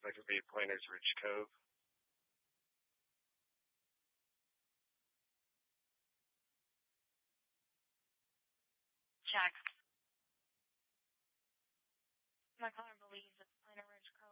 That could be Planters Ridge Cove. Check. My caller believes it's Planter Ridge Cove.